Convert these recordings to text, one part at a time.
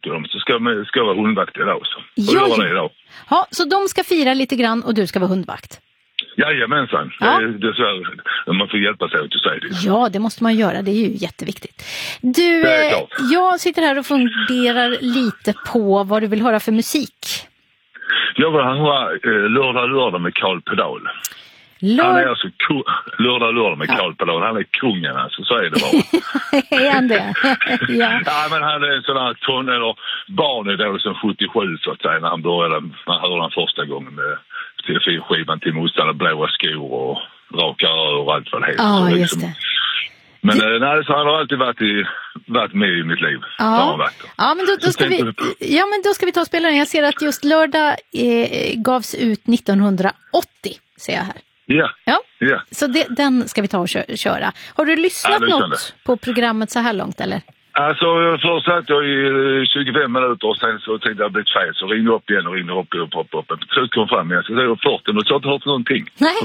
åt dem, så ska jag vara hundvakt idag också. Ja, göra det idag. Ja, så de ska fira lite grann och du ska vara hundvakt? Jajamensan. Ja. Det är så man får hjälpa sig åt att säga det. Ja, det måste man göra. Det är ju jätteviktigt. Du, jag sitter här och funderar lite på vad du vill höra för musik. Jag vill höra lördag med Carl Pedal. Han är alltså lördag med Carl Pedal. Han är kungen, alltså, så är det bara. Är han det? Ja. Ja, men han är en sån här barnidol som 77 så att säga, när han började, man hörde han första gången med TV4-skivan till motståndare, blåa skor och raka rör och allt vad det heter. Ja, så, just det. Men nej, så han har alltid varit med i mitt liv. Ja, men då ska vi ta och spela den. Jag ser att just lördag gavs ut 1980, ser jag här. Ja. Så den ska vi ta och köra. Har du lyssnat något på programmet så här långt, eller? Alltså, först satt jag i 25 minuter och sen så tänkte jag blivit fel. Så ringde upp igen och ringde upp. Så kom fram igen. Så det var 40 och så har jag inte hört någonting. Nej,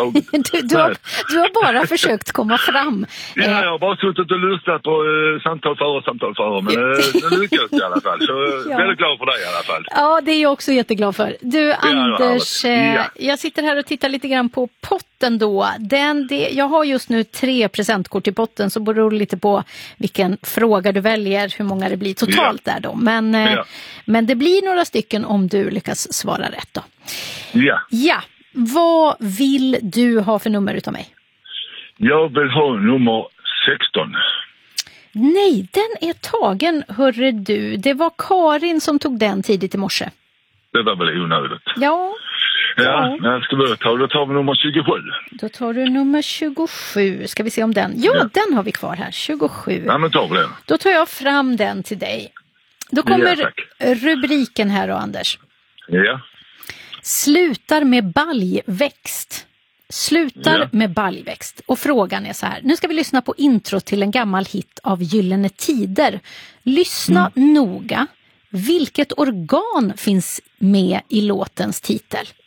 du har bara försökt komma fram. Ja, jag har bara suttit och lyssnat på samtal före. Men det lyckades i alla fall. Så väldigt glad för dig i alla fall. Ja, det är jag också jätteglad för. Du, Anders, jag sitter här och tittar lite grann på potten då. Jag har just nu 3 presentkort i potten, så beror det lite på vilken fråga du väljer, hur många det blir totalt där då. Men det blir några stycken om du lyckas svara rätt då. Ja. Vad vill du ha för nummer utav mig? Jag vill ha nummer 16. Nej, den är tagen, hörre du. Det var Karin som tog den tidigt i morse. Det var väl onödigt. Ja, men då tar vi nummer 27. Då tar du nummer 27. Ska vi se om den... den har vi kvar här. 27. Ja, men tar vi den. Då tar jag fram den till dig. Då kommer rubriken här då, Anders. Ja. Slutar med baljväxt. Med baljväxt. Och frågan är så här. Nu ska vi lyssna på intro till en gammal hit av Gyllene Tider. Lyssna noga. Vilket organ finns med i låtens titel?